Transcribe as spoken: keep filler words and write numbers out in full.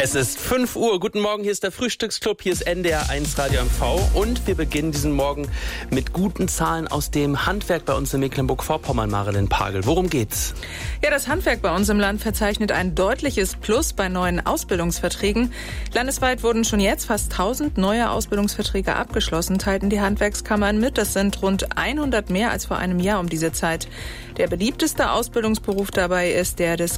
Es ist fünf Uhr. Guten Morgen, hier ist der Frühstücksclub, hier ist N D R eins Radio M V und wir beginnen diesen Morgen mit guten Zahlen aus dem Handwerk bei uns in Mecklenburg-Vorpommern, Marilyn Pagel. Worum geht's? Ja, das Handwerk bei uns im Land verzeichnet ein deutliches Plus bei neuen Ausbildungsverträgen. Landesweit wurden schon jetzt fast tausend neue Ausbildungsverträge abgeschlossen, teilten die Handwerkskammern mit. Das sind rund hundert mehr als vor einem Jahr um diese Zeit. Der beliebteste Ausbildungsberuf dabei ist der des